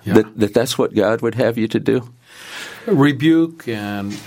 Yeah. That's what God would have you to do? Rebuke and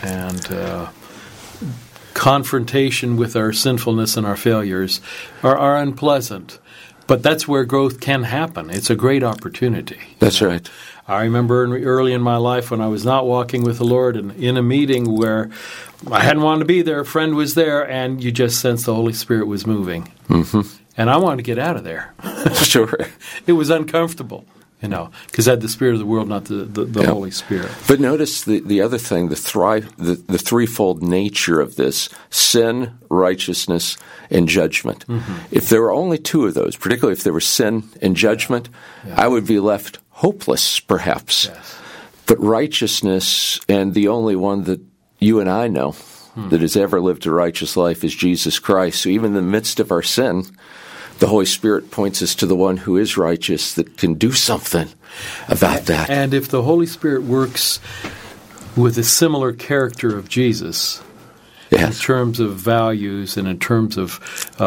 confrontation with our sinfulness and our failures are unpleasant. But that's where growth can happen. It's a great opportunity. That's right. I remember early in my life when I was not walking with the Lord and in a meeting where I hadn't wanted to be there, a friend was there, and you just sensed the Holy Spirit was moving. Mm-hmm. And I wanted to get out of there. Sure. It was uncomfortable, because I had the spirit of the world, not the Holy Spirit. But notice the other thing, the threefold nature of this: sin, righteousness, and judgment. Mm-hmm. If there were only two of those, particularly if there was sin and judgment, I would be left hopeless, perhaps. Yes. But righteousness, and the only one that you and I know that has ever lived a righteous life, is Jesus Christ. So even in the midst of our sin, the Holy Spirit points us to the one who is righteous that can do something about that. And if the Holy Spirit works with a similar character of Jesus, in terms of values and in terms of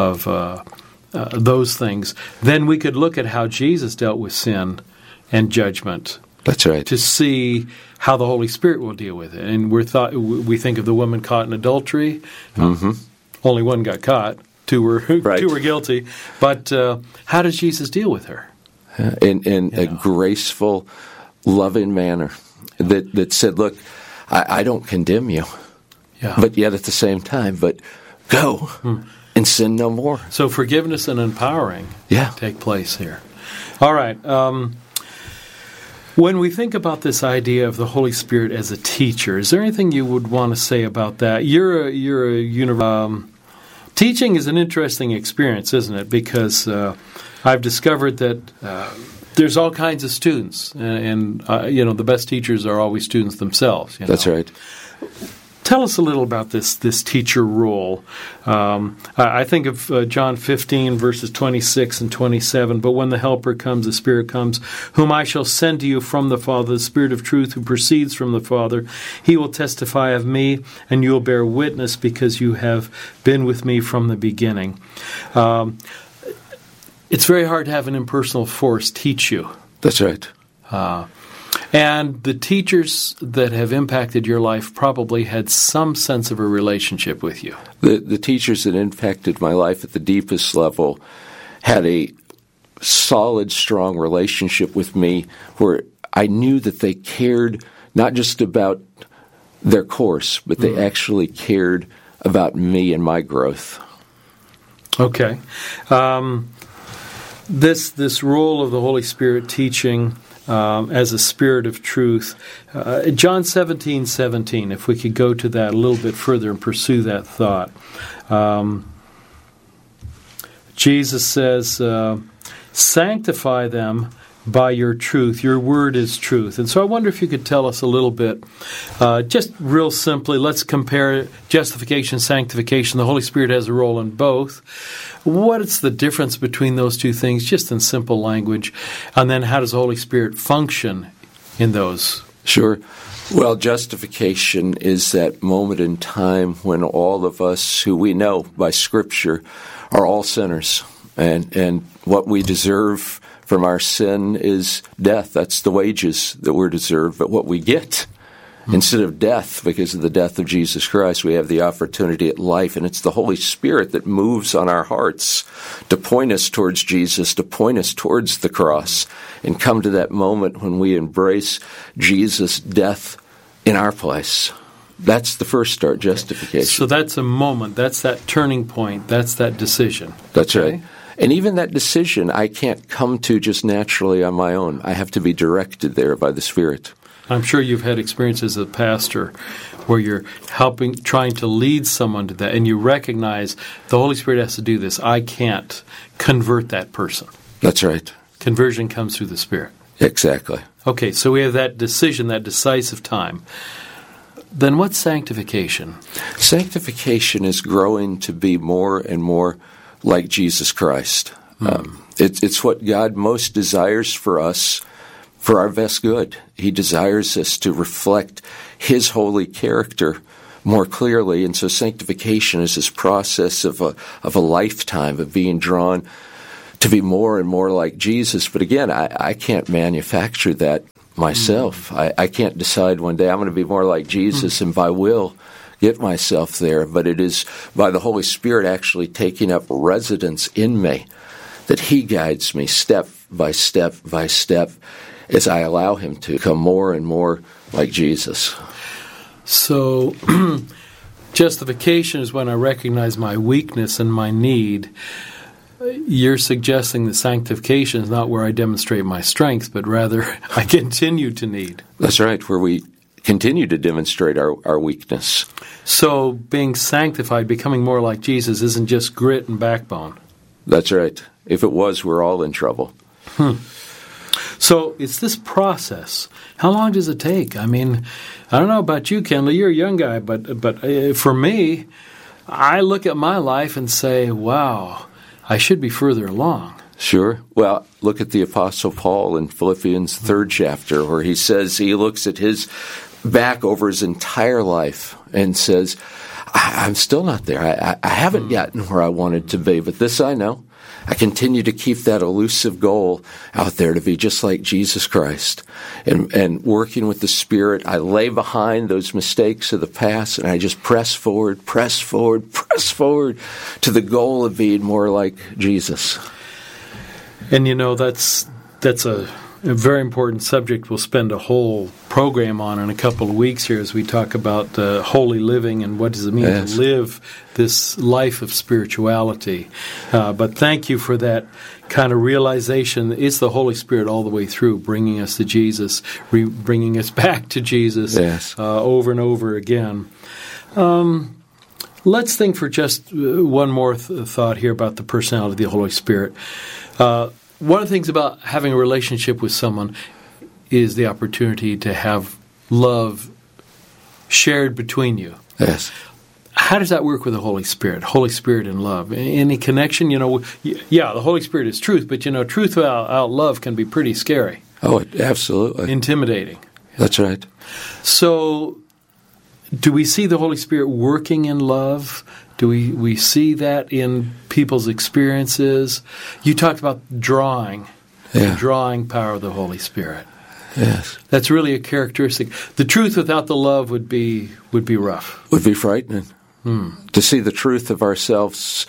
those things, then we could look at how Jesus dealt with sin and judgment. That's right. To see how the Holy Spirit will deal with it. And we think of the woman caught in adultery. Only one got caught. Two were guilty. But how does Jesus deal with her? In a graceful, loving manner that said, look, I don't condemn you. Yeah. But yet at the same time, go and sin no more. So forgiveness and empowering take place here. All right. When we think about this idea of the Holy Spirit as a teacher, is there anything you would want to say about that? You're a teaching is an interesting experience, isn't it? Because I've discovered that there's all kinds of students, and the best teachers are always students themselves. That's right. Tell us a little about this teacher role. I think of John 15, verses 26 and 27, "But when the Helper comes, the Spirit comes, whom I shall send to you from the Father, the Spirit of truth who proceeds from the Father, he will testify of me, and you will bear witness because you have been with me from the beginning." It's very hard to have an impersonal force teach you. That's right. And the teachers that have impacted your life probably had some sense of a relationship with you. The teachers that impacted my life at the deepest level had a solid, strong relationship with me where I knew that they cared not just about their course, but they actually cared about me and my growth. Okay. This role of the Holy Spirit teaching as a spirit of truth. John 17:17, if we could go to that a little bit further and pursue that thought. Jesus says, "Sanctify them by your truth. Your word is truth." And so I wonder if you could tell us a little bit, just real simply, let's compare justification, sanctification. The Holy Spirit has a role in both. What is the difference between those two things, just in simple language? And then how does the Holy Spirit function in those? Sure. Well, justification is that moment in time when all of us who we know by Scripture are all sinners. And what we deserve from our sin is death. That's the wages that we're deserved. But what we get, instead of death, because of the death of Jesus Christ, we have the opportunity at life. And it's the Holy Spirit that moves on our hearts to point us towards Jesus, to point us towards the cross, and come to that moment when we embrace Jesus' death in our place. That's the first start, justification. So that's a moment. That's that turning point. That's that decision. That's right. And even that decision I can't come to just naturally on my own. I have to be directed there by the Spirit. I'm sure you've had experiences as a pastor where you're trying to lead someone to that, and you recognize the Holy Spirit has to do this. I can't convert that person. That's right. Conversion comes through the Spirit. Exactly. Okay, so we have that decision, that decisive time. Then what's sanctification? Sanctification is growing to be more and more like Jesus Christ. It's what God most desires for us, for our best good. He desires us to reflect His holy character more clearly, and so sanctification is this process of a lifetime of being drawn to be more and more like Jesus. But again, I can't manufacture that myself. I can't decide one day I'm going to be more like Jesus and by will get myself there, but it is by the Holy Spirit actually taking up residence in me that He guides me step by step by step as I allow Him to become more and more like Jesus. So justification is when I recognize my weakness and my need. You're suggesting that sanctification is not where I demonstrate my strength, but rather I continue to need. That's right, where we continue to demonstrate our weakness. So being sanctified, becoming more like Jesus, isn't just grit and backbone. That's right. If it was, we're all in trouble. So it's this process. How long does it take? I mean, I don't know about you, Kenley. You're a young guy, but for me, I look at my life and say, wow, I should be further along. Sure. Well, look at the Apostle Paul in Philippians 3rd chapter, where he says he looks at his back over his entire life and says, I'm still not there. I haven't gotten where I wanted to be, but this I know. I continue to keep that elusive goal out there to be just like Jesus Christ. And working with the Spirit, I lay behind those mistakes of the past and I just press forward to the goal of being more like Jesus. And you know, that's a very important subject we'll spend a whole program on in a couple of weeks here as we talk about holy living and what does it mean to live this life of spirituality. But thank you for that kind of realization. It's the Holy Spirit all the way through, bringing us to Jesus, bringing us back to Jesus over and over again. Let's think for just one more thought here about the personality of the Holy Spirit. One of the things about having a relationship with someone is the opportunity to have love shared between you. Yes. How does that work with the Holy Spirit? Holy Spirit and love. Any connection? You know, yeah, the Holy Spirit is truth, but you know, truth without love can be pretty scary. Oh, absolutely. Intimidating. That's right. So, do we see the Holy Spirit working in love? Do we see that in people's experiences? You talked about drawing, the drawing power of the Holy Spirit. Yes. That's really a characteristic. The truth without the love would be rough. Would be frightening. To see the truth of ourselves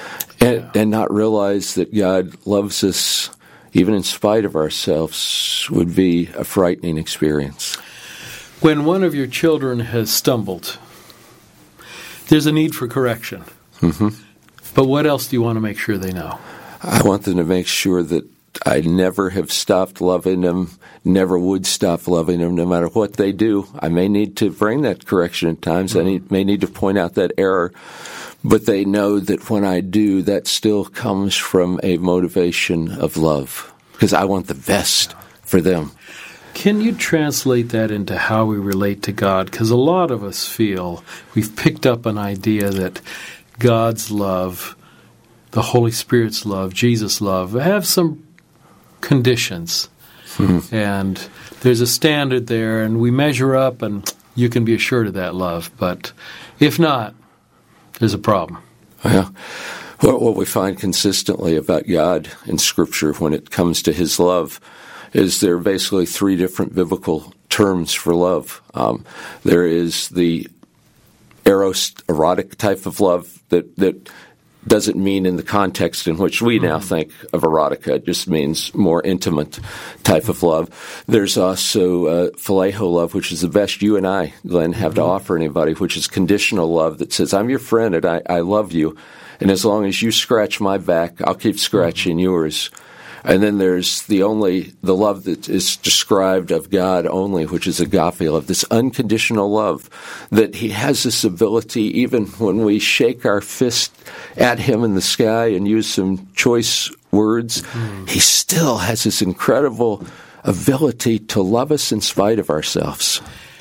and not realize that God loves us even in spite of ourselves would be a frightening experience. When one of your children has stumbled, there's a need for correction. Mm-hmm. But what else do you want to make sure they know? I want them to make sure that I never have stopped loving them, never would stop loving them, no matter what they do. I may need to bring that correction at times. I may need to point out that error. But they know that when I do, that still comes from a motivation of love, because I want the best for them. Can you translate that into how we relate to God? Because a lot of us feel we've picked up an idea that God's love, the Holy Spirit's love, Jesus' love, have some conditions. Mm-hmm. And there's a standard there, and we measure up, and you can be assured of that love. But if not, there's a problem. Yeah. Well, what we find consistently about God in Scripture when it comes to His love is there are basically three different biblical terms for love. There is the eros, erotic type of love that doesn't mean in the context in which we now think of erotica. It just means more intimate type of love. There's also phileo love, which is the best you and I, Glenn, have to offer anybody, which is conditional love that says, I'm your friend and I love you, and as long as you scratch my back, I'll keep scratching yours. And then there's the love that is described of God only, which is agape love, this unconditional love, that He has this ability, even when we shake our fist at Him in the sky and use some choice words, He still has this incredible ability to love us in spite of ourselves.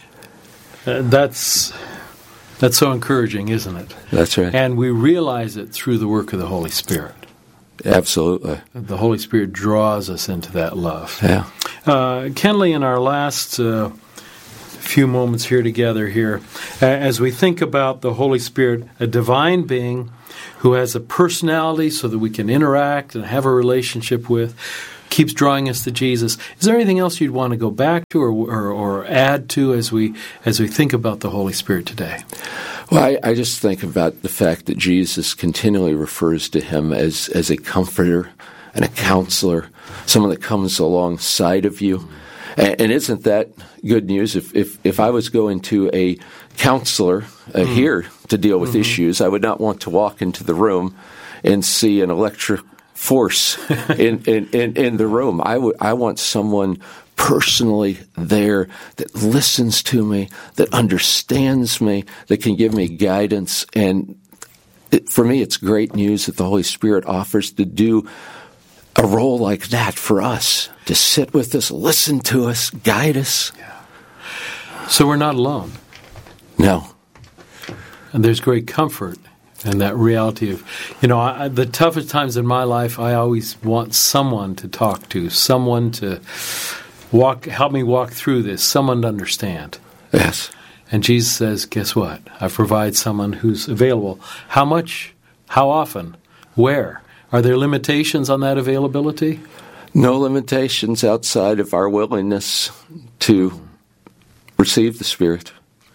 That's so encouraging, isn't it? That's right. And we realize it through the work of the Holy Spirit. Absolutely. The Holy Spirit draws us into that love. Yeah. Kenley, in our last few moments here together as we think about the Holy Spirit, a divine being who has a personality so that we can interact and have a relationship with, keeps drawing us to Jesus. Is there anything else you'd want to go back to or add to as we think about the Holy Spirit today? Well, I just think about the fact that Jesus continually refers to him as a comforter and a counselor, someone that comes alongside of you. And isn't that good news? If I was going to a counselor here to deal with issues, I would not want to walk into the room and see an electric force in the room. I want someone personally there that listens to me, that understands me, that can give me guidance. And for me, it's great news that the Holy Spirit offers to do a role like that for us, to sit with us, listen to us, guide us. Yeah. So we're not alone. No. And there's great comfort in that reality of, the toughest times in my life, I always want someone to talk to, someone to help me walk through this, someone to understand. Yes. And Jesus says, guess what? I provide someone who's available. How much? How often? Where? Are there limitations on that availability? No limitations outside of our willingness to receive the Spirit.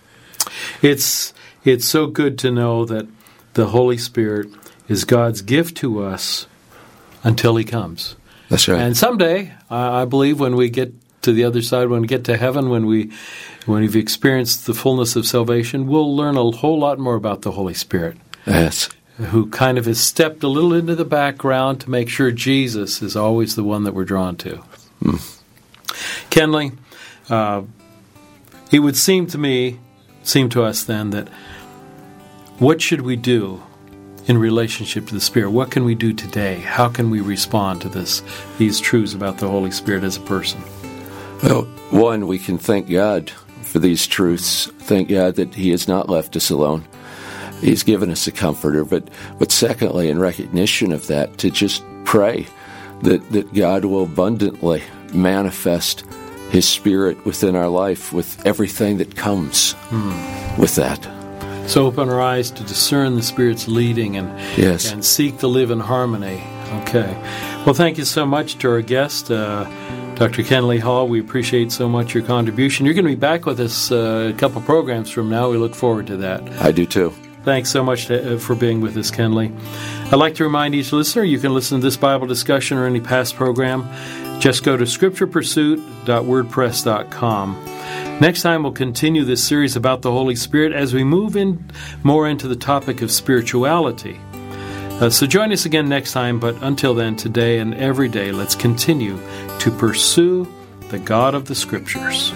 It's so good to know that the Holy Spirit is God's gift to us until He comes. That's right. And someday, I believe, when we get to the other side, when we get to heaven, when we've experienced the fullness of salvation, we'll learn a whole lot more about the Holy Spirit. Yes. Who kind of has stepped a little into the background to make sure Jesus is always the one that we're drawn to. Kenley, it would seem to us then that what should we do in relationship to the Spirit? What can we do today? How can we respond to these truths about the Holy Spirit as a person? Well, one, we can thank God for these truths. Thank God that He has not left us alone. He's given us a comforter. But secondly, in recognition of that, to just pray that God will abundantly manifest His Spirit within our life with everything that comes with that. So open our eyes to discern the Spirit's leading and seek to live in harmony. Okay. Well, thank you so much to our guest, Dr. Kenley Hall. We appreciate so much your contribution. You're going to be back with us a couple programs from now. We look forward to that. I do too. Thanks so much for being with us, Kenley. I'd like to remind each listener you can listen to this Bible discussion or any past program. Just go to scripturepursuit.wordpress.com. Next time, we'll continue this series about the Holy Spirit as we move more into the topic of spirituality. So join us again next time, but until then, today and every day, let's continue to pursue the God of the Scriptures.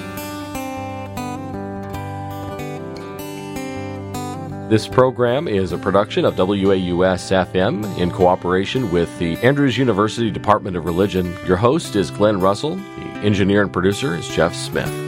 This program is a production of WAUS-FM in cooperation with the Andrews University Department of Religion. Your host is Glenn Russell. The engineer and producer is Jeff Smith.